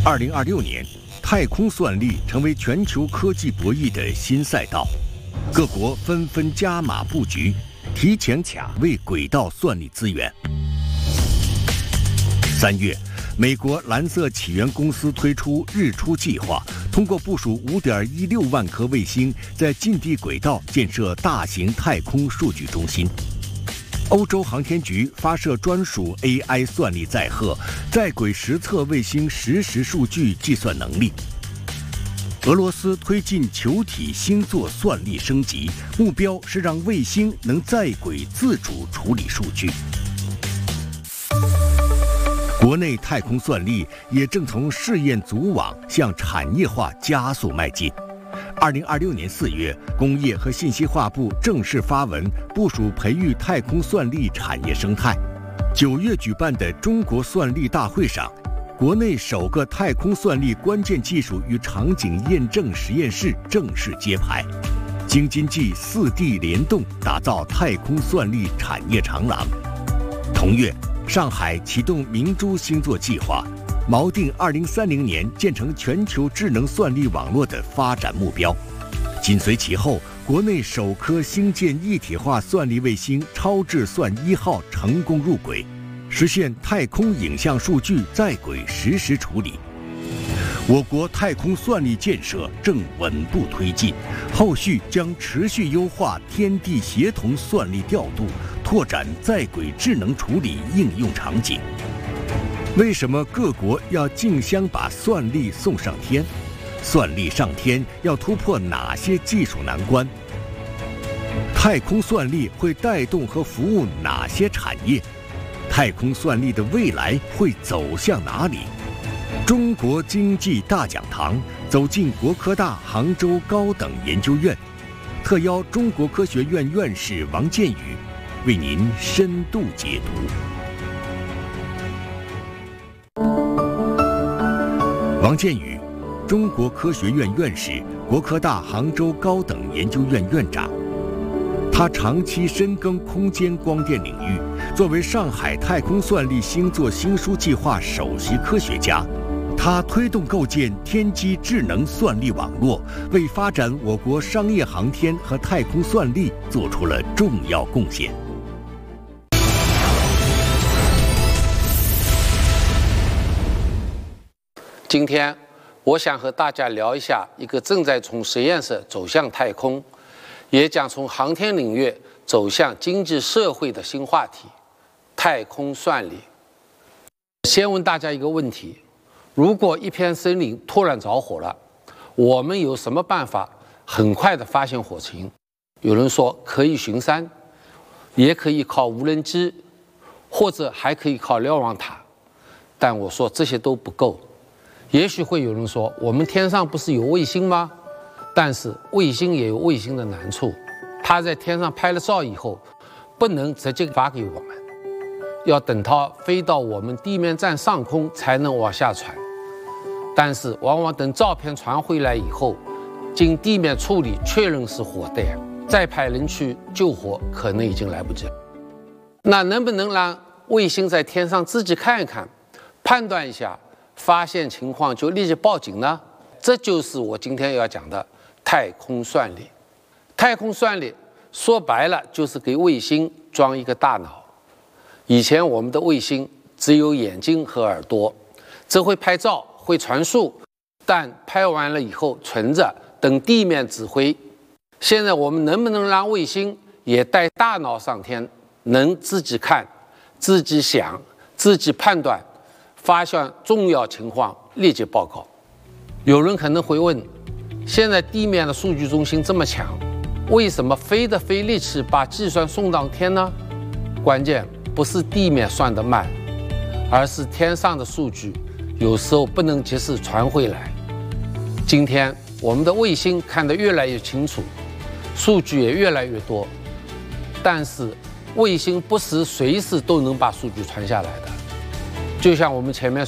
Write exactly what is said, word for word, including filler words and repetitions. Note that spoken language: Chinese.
二零二六年，太空算力成为全球科技博弈的新赛道，各国纷纷加码布局，提前卡位轨道算力资源。三月，美国蓝色起源公司推出日出计划，通过部署五点一六万颗卫星，在近地轨道建设大型太空数据中心。欧洲航天局发射专属 A I 算力载荷，在轨实测卫星实时数据计算能力。俄罗斯推进球体星座算力升级，目标是让卫星能在轨自主处理数据。国内太空算力也正从试验组网向产业化加速迈进。二零二六年四月，工业和信息化部正式发文部署培育太空算力产业生态。九月举办的中国算力大会上，国内首个太空算力关键技术与场景验证实验室正式揭牌，京津冀四地联动打造太空算力产业长廊。同月，上海启动明珠星座计划，锚定二零三零年建成全球智能算力网络的发展目标。紧随其后，国内首颗星舰一体化算力卫星超质算一号成功入轨，实现太空影像数据在轨实时处理。我国太空算力建设正稳步推进，后续将持续优化天地协同算力调度，拓展在轨智能处理应用场景。为什么各国要竞相把算力送上天？算力上天要突破哪些技术难关？太空算力会带动和服务哪些产业？太空算力的未来会走向哪里？中国经济大讲堂走进国科大杭州高等研究院，特邀中国科学院院士王建宇为您深度解读。王建宇，中国科学院院士，国科大杭州高等研究院院长。他长期深耕空间光电领域，作为上海太空算力星座星书计划首席科学家，他推动构建天基智能算力网络，为发展我国商业航天和太空算力做出了重要贡献。 今天，我想和大家聊一下一个正在从实验室走向太空，也将从航天领域走向经济社会的新话题——太空算力。先问大家一个问题：如果一片森林突然着火了，我们有什么办法很快地发现火情？有人说可以巡山，也可以靠无人机，或者还可以靠瞭望塔。但我说这些都不够。也许会有人说，我们天上不是有卫星吗？但是卫星也有卫星的难处，它在天上拍了照以后，不能直接发给我们，要等它飞到我们地面站上空才能往下传。但是往往等照片传回来以后，经地面处理确认是火弹，再派人去救火可能已经来不及了。那能不能让卫星在天上自己看一看，判断一下，发现情况就立即报警呢？这就是我今天要讲的太空算力。太空算力说白了就是给卫星装一个大脑。以前我们的卫星只有眼睛和耳朵，只会拍照，会传输，但拍完了以后存着，等地面指挥。现在我们能不能让卫星也带大脑上天，能自己看、自己想、自己判断，发现重要情况立即报告？有人可能会问，现在地面的数据中心这么强，为什么飞的飞力器把计算送到天呢？关键不是地面算得慢，而是天上的数据有时候不能及时传回来。今天我们的卫星看得越来越清楚，数据也越来越多，但是卫星不是随时都能把数据传下来的。就像我们前面